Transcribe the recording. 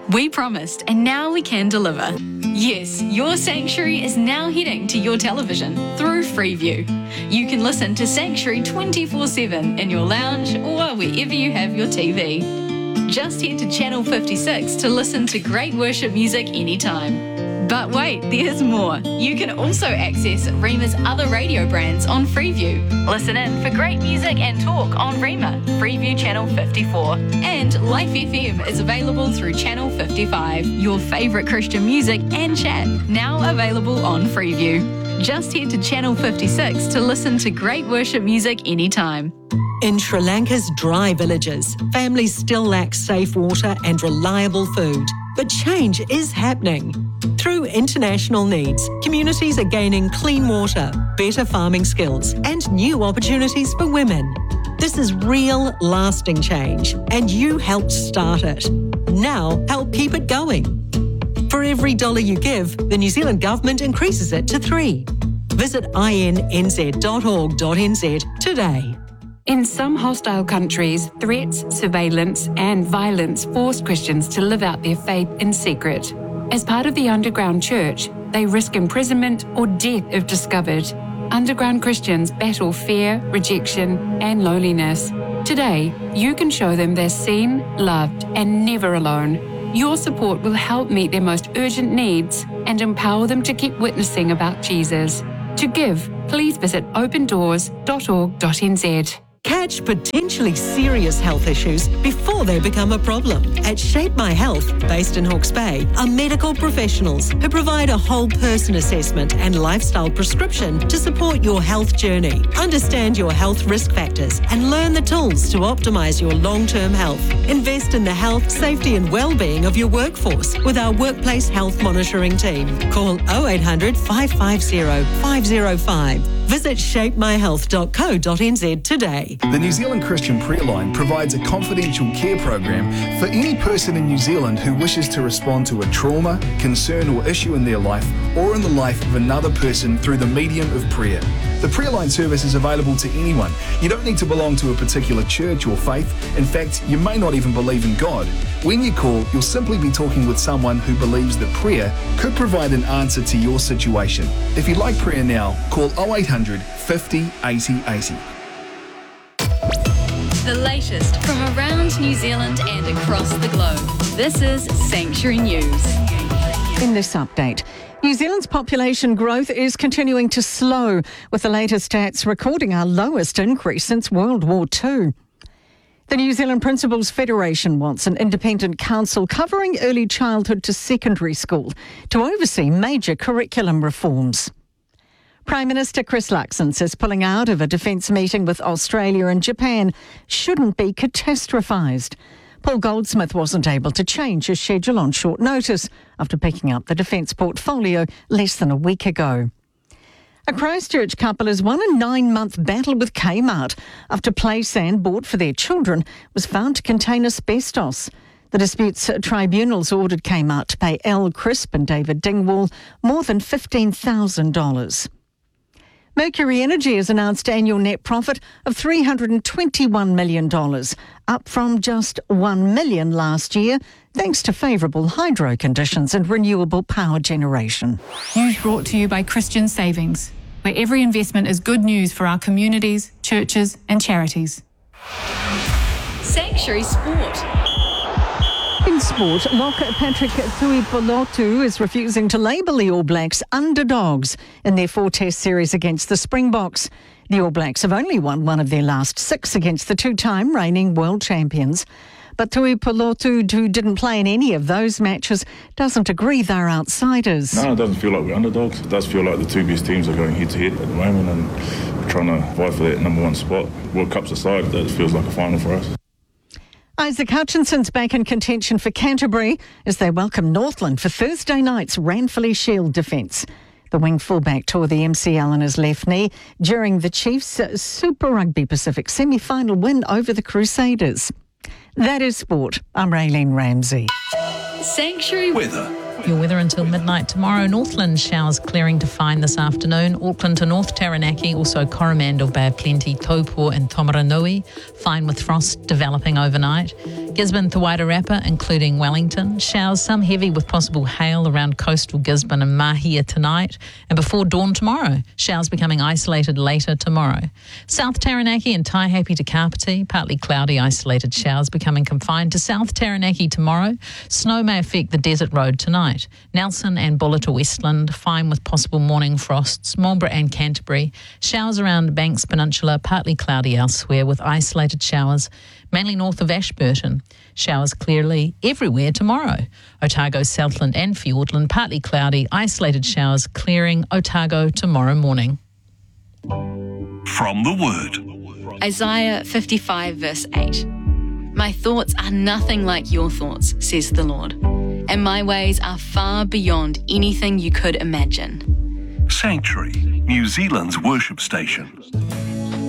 We promised, and now we can deliver. Yes, your Sanctuary is now heading to your television through Freeview. You can listen to Sanctuary 24/7 in your lounge or wherever you have your TV. Just head to Channel 56 to listen to great worship music anytime. But wait, there's more. You can also access Rema's other radio brands on Freeview. Listen in for great music and talk on Rema, Freeview Channel 54. And Life FM is available through Channel 55. Your favourite Christian music and chat, now available on Freeview. Just head to Channel 56 to listen to great worship music anytime. In Sri Lanka's dry villages, families still lack safe water and reliable food. But change is happening. Through international needs, communities are gaining clean water, better farming skills, and new opportunities for women. This is real, lasting change, and you helped start it. Now, help keep it going. For every dollar you give, the New Zealand Government increases it to 3. Visit innz.org.nz today. In some hostile countries, threats, surveillance and violence force Christians to live out their faith in secret. As part of the underground church, they risk imprisonment or death if discovered. Underground Christians battle fear, rejection and loneliness. Today, you can show them they're seen, loved and never alone. Your support will help meet their most urgent needs and empower them to keep witnessing about Jesus. To give, please visit opendoors.org.nz. Catch potentially serious health issues before they become a problem. At Shape My Health, based in Hawke's Bay, are medical professionals who provide a whole person assessment and lifestyle prescription to support your health journey. Understand your health risk factors and learn the tools to optimise your long-term health. Invest in the health, safety and well-being of your workforce with our workplace health monitoring team. Call 0800 550 505. Visit shapemyhealth.co.nz today. The New Zealand Christian Prayer Line provides a confidential care program for any person in New Zealand who wishes to respond to a trauma, concern or issue in their life or in the life of another person through the medium of prayer. The Prayer Line service is available to anyone. You don't need to belong to a particular church or faith. In fact, you may not even believe in God. When you call, you'll simply be talking with someone who believes that prayer could provide an answer to your situation. If you'd like prayer now, call 0800 50 80 80. The latest from around New Zealand and across the globe. This is Sanctuary News. In this update, New Zealand's population growth is continuing to slow, with the latest stats recording our lowest increase since World War II. The New Zealand Principals Federation wants an independent council covering early childhood to secondary school to oversee major curriculum reforms. Prime Minister Chris Luxon says pulling out of a defence meeting with Australia and Japan shouldn't be catastrophised. Paul Goldsmith wasn't able to change his schedule on short notice after picking up the defence portfolio less than a week ago. A Christchurch couple has won a 9-month battle with Kmart after play sand bought for their children was found to contain asbestos. The disputes tribunals ordered Kmart to pay Elle Crisp and David Dingwall more than $15,000. Mercury Energy has announced annual net profit of $321 million, up from just $1 million last year, thanks to favourable hydro conditions and renewable power generation. News brought to you by Christian Savings, where every investment is good news for our communities, churches and charities. Sanctuary Sport. In sport, lock Patrick Tuipulotu is refusing to label the All Blacks underdogs in their 4-test series against the Springboks. The All Blacks have only won one of their last 6 against the 2-time reigning world champions. But Tuipulotu, who didn't play in any of those matches, doesn't agree they're outsiders. No, it doesn't feel like we're underdogs. It does feel like the two best teams are going head-to-head at the moment and we're trying to vie for that number 1 spot. World Cup's aside, that feels like a final for us. Isaac Hutchinson's back in contention for Canterbury as they welcome Northland for Thursday night's Ranfurly Shield defence. The wing fullback tore the MCL in his left knee during the Chiefs' Super Rugby Pacific semi-final win over the Crusaders. That is sport. I'm Raylene Ramsey. Sanctuary Weather. Your weather until midnight tomorrow. Northland showers clearing to fine this afternoon. Auckland to North Taranaki, also Coromandel, Bay of Plenty, Taupo and Tomaranui. Fine with frost developing overnight. Gisborne to Wairarapa, including Wellington. Showers, some heavy with possible hail around coastal Gisborne and Mahia tonight and before dawn tomorrow. Showers becoming isolated later tomorrow. South Taranaki and Taihape to Kapiti, partly cloudy, isolated showers becoming confined to South Taranaki tomorrow. Snow may affect the desert road tonight. Nelson and Buller to Westland, fine with possible morning frosts. Marlborough and Canterbury. Showers around Banks Peninsula, partly cloudy elsewhere with isolated showers, mainly north of Ashburton. Showers clearly everywhere tomorrow. Otago, Southland and Fiordland, partly cloudy, isolated showers clearing Otago tomorrow morning. From the Word. Isaiah 55 verse 8. My thoughts are nothing like your thoughts, says the Lord, and my ways are far beyond anything you could imagine. Sanctuary, New Zealand's worship station.